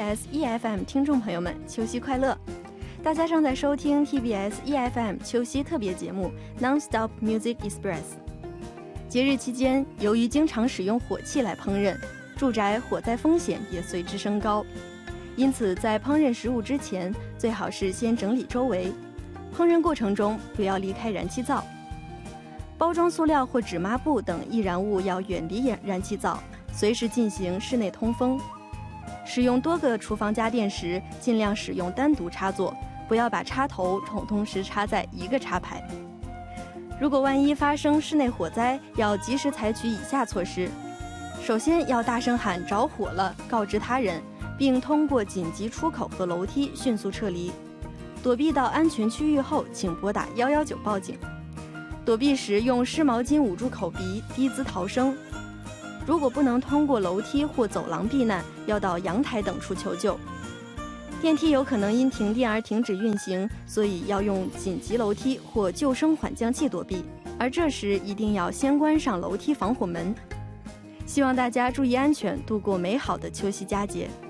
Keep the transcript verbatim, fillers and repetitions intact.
S E F M 听众朋友们，秋夕快乐！大家正在收听 T B S E F M 秋夕特别节目 Non-Stop Music Express。节日期间，由于经常使用火气来烹饪，住宅火灾风险也随之升高。因此，在烹饪食物之前，最好是先整理周围。烹饪过程中不要离开燃气灶，包装塑料或纸抹布等易燃物要远离燃气灶，随时进行室内通风。使用多个厨房家电时，尽量使用单独插座，不要把插头同同时插在一个插排。如果万一发生室内火灾，要及时采取以下措施：首先要大声喊着火了，告知他人，并通过紧急出口和楼梯迅速撤离。躲避到安全区域后，请拨打一一九报警。躲避时用湿毛巾捂住口鼻，低姿逃生。如果不能通过楼梯或走廊避难，要到阳台等处求救。电梯有可能因停电而停止运行，所以要用紧急楼梯或救生缓降器躲避，而这时一定要先关上楼梯防火门。希望大家注意安全，度过美好的秋夕佳节。